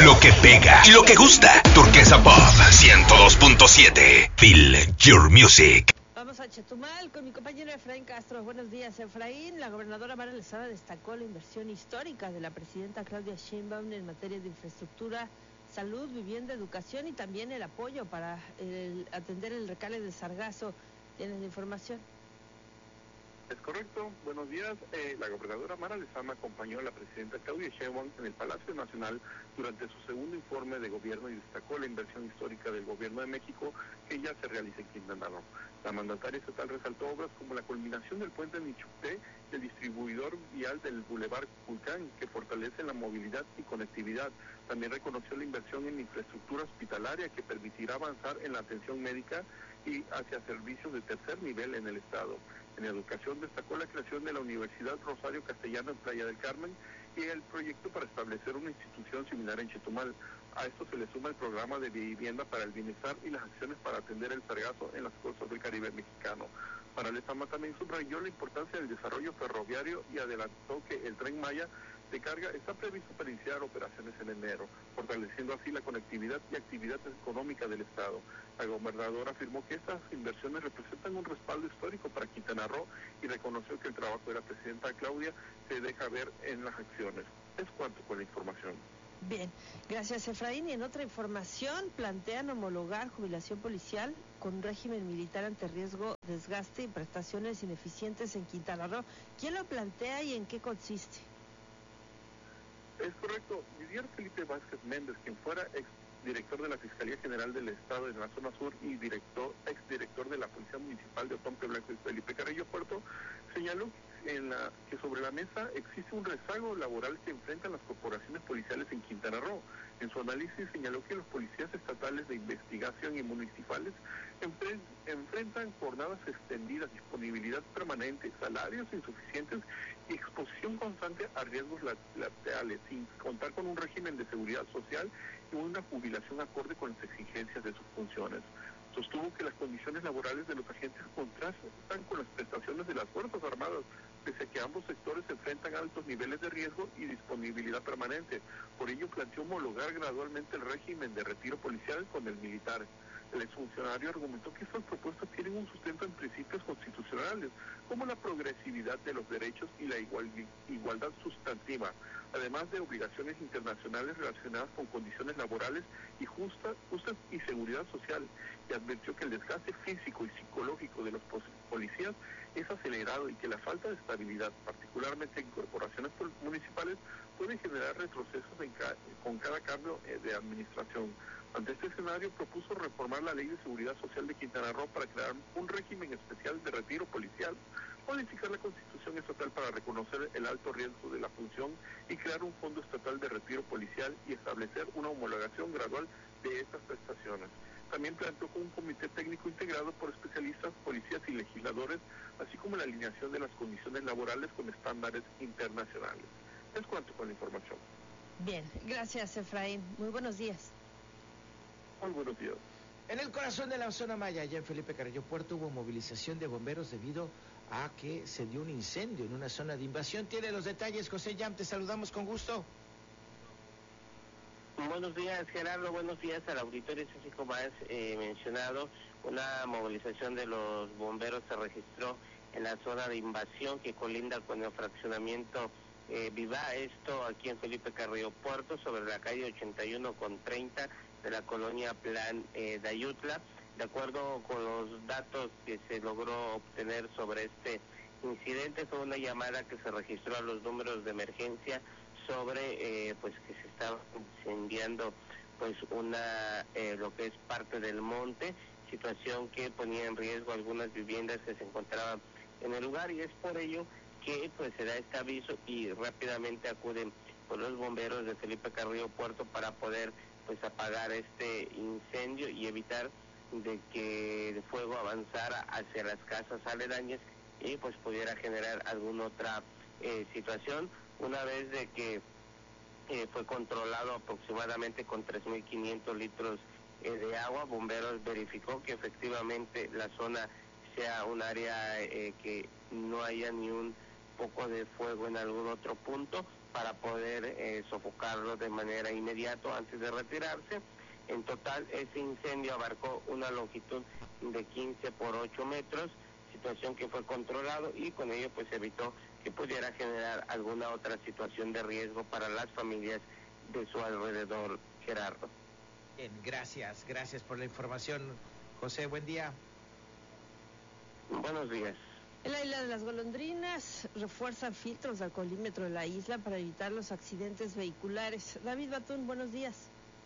Lo que pega y lo que gusta. Turquesa Pop 102.7. Feel your music. Vamos a Chetumal con mi compañero Efraín Castro. Buenos días, Efraín. La gobernadora Mara Lezama destacó la inversión histórica de la presidenta Claudia Sheinbaum en materia de infraestructura, salud, vivienda, educación y también el apoyo para atender el recale de Sargazo. ¿Tienes la información? Es correcto. Buenos días. La gobernadora Mara Lezama acompañó a la presidenta Claudia Sheinbaum en el Palacio Nacional durante su segundo informe de gobierno y destacó la inversión histórica del gobierno de México que ya se realiza en Quintana Roo. La mandataria estatal resaltó obras como la culminación del puente en Nichupté y el distribuidor vial del Boulevard Culcán, que fortalece la movilidad y conectividad. También reconoció la inversión en infraestructura hospitalaria que permitirá avanzar en la atención médica y hacia servicios de tercer nivel en el estado. En educación destacó la creación de la Universidad Rosario Castellano en Playa del Carmen y el proyecto para establecer una institución similar en Chetumal. A esto se le suma el programa de vivienda para el bienestar y las acciones para atender el sargazo en las costas del Caribe mexicano. Para Lezama también subrayó la importancia del desarrollo ferroviario y adelantó que el Tren Maya de carga está previsto para iniciar operaciones en enero, fortaleciendo así la conectividad y actividad económica del Estado. La gobernadora afirmó que estas inversiones representan un respaldo histórico para Quintana Roo y reconoció que el trabajo de la presidenta Claudia se deja ver en las acciones. Es cuanto con la información. Bien, gracias, Efraín. Y en otra información, plantean homologar jubilación policial con régimen militar ante riesgo, desgaste y prestaciones ineficientes en Quintana Roo. ¿Quién lo plantea y en qué consiste? Es correcto. Didier Felipe Vázquez Méndez, quien fuera exdirector de la Fiscalía General del Estado en la zona sur y exdirector de la Policía Municipal de Otompe Blanco y Felipe Carrillo Puerto, señaló que sobre la mesa existe un rezago laboral que enfrentan las corporaciones policiales en Quintana Roo. En su análisis señaló que los policías estatales de investigación y municipales enfrentan jornadas extendidas, disponibilidad permanente, salarios insuficientes y exposición constante a riesgos laterales, sin contar con un régimen de seguridad social y una jubilación acorde con las exigencias de sus funciones. Sostuvo que las condiciones laborales de los agentes contrastan con las prestaciones de las Fuerzas Armadas, pese a que ambos sectores enfrentan altos niveles de riesgo y disponibilidad permanente. Por ello planteó homologar gradualmente el régimen de retiro policial con el militar. El exfuncionario argumentó que estas propuestas tienen un sustento en principios constitucionales, como la progresividad de los derechos y la igualdad sustantiva, además de obligaciones internacionales relacionadas con condiciones laborales y justas y seguridad social, y advirtió que el desgaste físico y psicológico de los policías es acelerado y que la falta de estabilidad, particularmente en corporaciones municipales, puede generar retrocesos con cada cambio de administración. Ante este escenario, propuso reformar la Ley de Seguridad Social de Quintana Roo para crear un régimen especial de retiro policial, modificar la Constitución estatal para reconocer el alto riesgo de la función y crear un fondo estatal de retiro policial y establecer una homologación gradual de estas prestaciones. También planteó un comité técnico integrado por especialistas, policías y legisladores, así como la alineación de las condiciones laborales con estándares internacionales. Es cuanto con la información. Bien, gracias, Efraín. Muy buenos días. Muy buenos días. En el corazón de la zona Maya, allá en Felipe Carrillo Puerto, hubo movilización de bomberos debido a que se dio un incendio en una zona de invasión. Tiene los detalles, José Yam, te saludamos con gusto. Buenos días, Gerardo. Buenos días al auditorio. Así como has mencionado, una movilización de los bomberos se registró en la zona de invasión que colinda con el fraccionamiento Viva. Esto aquí en Felipe Carrillo Puerto, sobre la calle 81 con 30 de la colonia Plan de Ayutla. De acuerdo con los datos que se logró obtener sobre este incidente, fue una llamada que se registró a los números de emergencia sobre pues que se estaba incendiando pues lo que es parte del monte, situación que ponía en riesgo algunas viviendas que se encontraban en el lugar, y es por ello que pues se da este aviso y rápidamente acuden pues, los bomberos de Felipe Carrillo Puerto para poder pues apagar este incendio y evitar de que el fuego avanzara hacia las casas aledañas y pues pudiera generar alguna otra situación. Una vez de que fue controlado aproximadamente con 3.500 litros de agua, bomberos verificó que efectivamente la zona sea un área que no haya ni un poco de fuego en algún otro punto, para poder sofocarlo de manera inmediata antes de retirarse. En total, ese incendio abarcó una longitud de 15 por 8 metros, situación que fue controlado y con ello pues evitó que pudiera generar alguna otra situación de riesgo para las familias de su alrededor, Gerardo. Bien, gracias por la información, José, buen día. Buenos días. En la isla de las Golondrinas refuerzan filtros de alcoholímetro de la isla para evitar los accidentes vehiculares. David Batún, buenos días.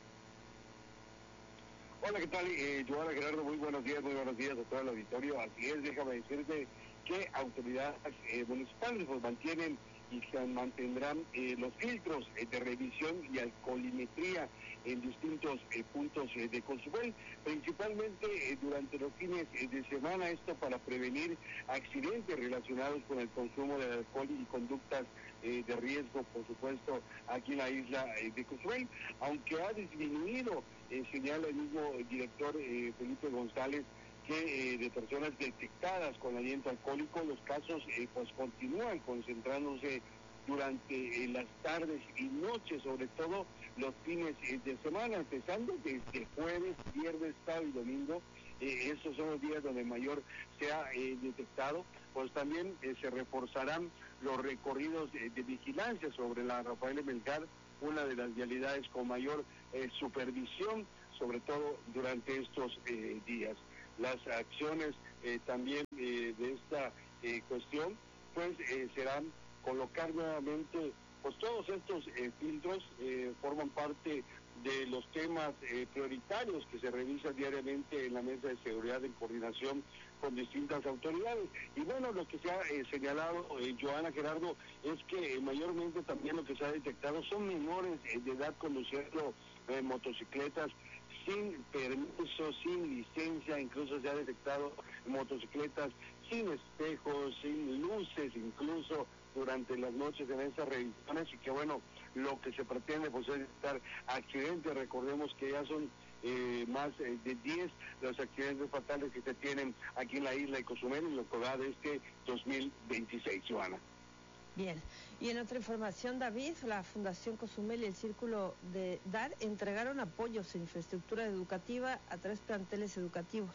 Hola, ¿qué tal? Joana, Gerardo, muy buenos días a todo el auditorio. Así es, déjame decirte que autoridades municipales pues mantienen y se mantendrán los filtros de revisión y alcoholimetría en distintos puntos de Cozumel, principalmente durante los fines de semana, esto para prevenir accidentes relacionados con el consumo del alcohol y conductas de riesgo, por supuesto, aquí en la isla de Cozumel, aunque ha disminuido, señala el mismo director Felipe González, que de personas detectadas con aliento alcohólico, los casos pues continúan concentrándose durante las tardes y noches, sobre todo los fines de semana, empezando desde jueves, viernes, sábado y domingo. Esos son los días donde mayor se ha detectado. Pues también se reforzarán los recorridos de vigilancia sobre la Rafael Melgar, una de las vialidades con mayor supervisión, sobre todo durante estos días. Las acciones también de esta cuestión pues serán colocar nuevamente pues todos estos filtros, forman parte de los temas prioritarios que se revisan diariamente en la mesa de seguridad en coordinación con distintas autoridades. Y bueno, lo que se ha señalado, Joana, Gerardo, es que mayormente también lo que se ha detectado son menores de edad conduciendo motocicletas sin permiso, sin licencia, incluso se ha detectado motocicletas sin espejos, sin luces, incluso durante las noches en esas revisiones, y que bueno, lo que se pretende pues es evitar accidentes. Recordemos que ya son más de 10 los accidentes fatales que se tienen aquí en la isla de Cozumel en lo que va de este 2026, Joana. Bien, y en otra información, David, la Fundación Cozumel y el Círculo de DAR entregaron apoyos en infraestructura educativa a 3 planteles educativos.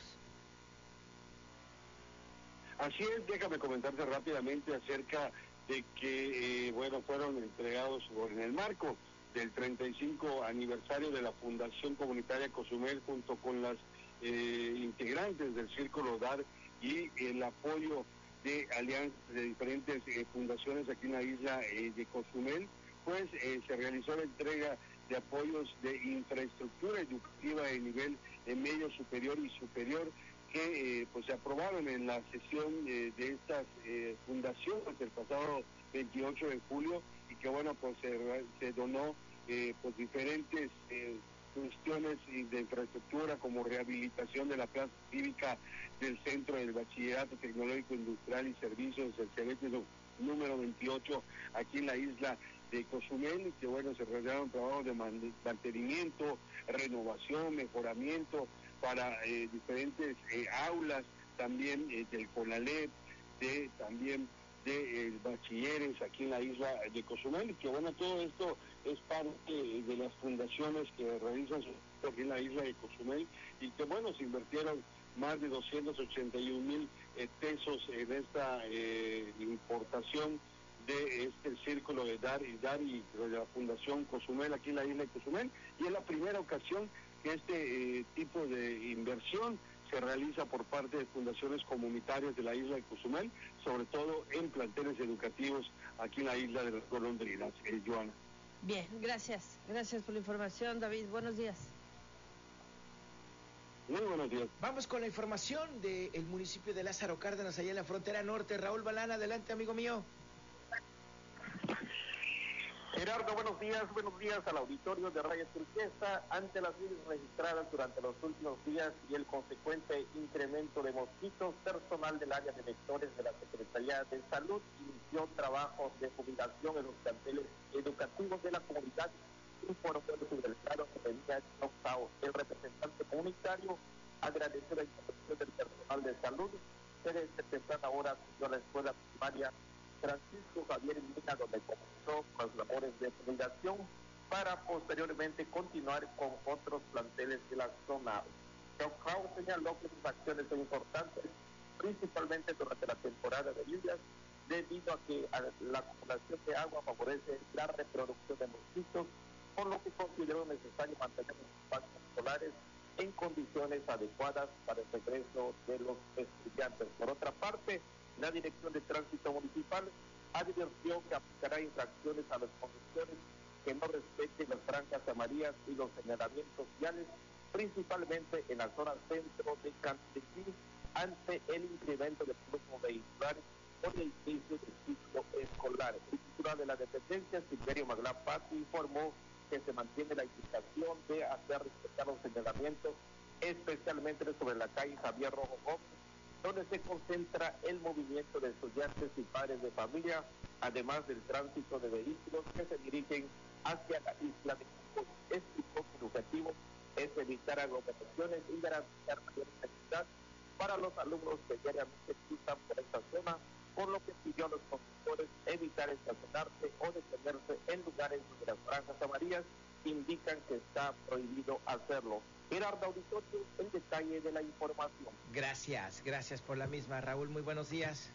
Así es, déjame comentarte rápidamente acerca de que, fueron entregados en el marco del 35 aniversario de la Fundación Comunitaria Cozumel, junto con las integrantes del Círculo DAR y el apoyo de alianzas de diferentes fundaciones aquí en la isla de Cozumel, pues se realizó la entrega de apoyos de infraestructura educativa de nivel medio superior y superior que pues se aprobaron en la sesión de estas fundaciones el pasado 28 de julio y que bueno, pues se donó pues diferentes cuestiones de infraestructura como rehabilitación de la plaza cívica del Centro del Bachillerato Tecnológico Industrial y Servicios, el CEBETE número 28, aquí en la isla de Cozumel, y que bueno, se realizaron trabajos de mantenimiento, renovación, mejoramiento para diferentes aulas, también del CONALEP, también de bachilleres aquí en la isla de Cozumel, y que bueno, todo esto es parte de las fundaciones que realizan su aquí en la isla de Cozumel, y que bueno, se invirtieron más de 281,000 pesos en esta importación de este círculo de DAR y de la Fundación Cozumel aquí en la isla de Cozumel, y es la primera ocasión que este tipo de inversión se realiza por parte de fundaciones comunitarias de la isla de Cozumel, sobre todo en planteles educativos aquí en la isla de las Golondrinas. Joana. Bien, gracias por la información, David, buenos días. Muy buenos días. Vamos con la información del municipio de Lázaro Cárdenas, allá en la frontera norte. Raúl Balán, adelante, amigo mío. Gerardo, buenos días al auditorio de Radio Turquesa. Ante las lluvias registradas durante los últimos días y el consecuente incremento de mosquitos, personal del área de vectores de la Secretaría de Salud inició trabajos de fumigación en los planteles educativos de la comunidad. Informó el subdelegado que venía el representante comunitario agradeció la intervención del personal de salud que desde temprana hora atendió la escuela primaria Francisco Javier Mina, donde comenzó con las labores para posteriormente continuar con otros planteles de la zona. Chocao señaló que sus acciones son importantes, principalmente durante la temporada de lluvias, debido a que la acumulación de agua favorece la reproducción de mosquitos, por lo que consideró necesario mantener los espacios escolares en condiciones adecuadas para el regreso de los estudiantes. Por otra parte, la Dirección de Tránsito Municipal advirtió que aplicará infracciones a las conductores que no respeten las franjas amarillas y los señalamientos viales, principalmente en la zona centro de Cantequín, ante el incremento del flujo vehicular por el inicio del ciclo escolar. El titular de la dependencia, Silverio Maglán Patti, informó que se mantiene la indicación de hacer respetar los señalamientos, especialmente sobre la calle Javier Rojo Gómez, donde se concentra el movimiento de estudiantes y padres de familia, además del tránsito de vehículos que se dirigen hacia la isla de Cucos. Explicó que el objetivo es evitar aglomeraciones y garantizar mayor seguridad para los alumnos que diariamente cruzan por esta zona, por lo que pidió a los conductores evitar estacionarse o detenerse en lugares donde las franjas amarillas indican que está prohibido hacerlo. Gerardo Auditorio, el detalle de la información. Gracias por la misma, Raúl. Muy buenos días.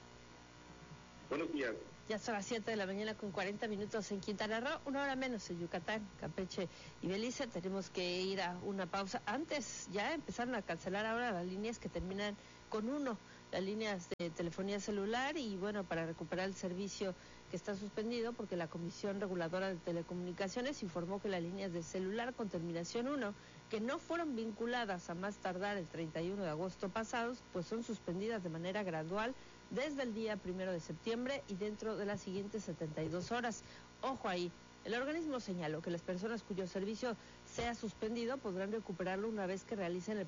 Buenos días. Ya son las 7 de la mañana con 40 minutos en Quintana Roo, 1 hora menos en Yucatán, Campeche y Belice. Tenemos que ir a una pausa. Antes ya empezaron a cancelar ahora las líneas que terminan con 1, las líneas de telefonía celular, y bueno, para recuperar el servicio que está suspendido, porque la Comisión Reguladora de Telecomunicaciones informó que las líneas de celular con terminación 1, que no fueron vinculadas a más tardar el 31 de agosto pasados, pues son suspendidas de manera gradual desde el día 1 de septiembre y dentro de las siguientes 72 horas. Ojo ahí, el organismo señaló que las personas cuyo servicio sea suspendido podrán recuperarlo una vez que realicen el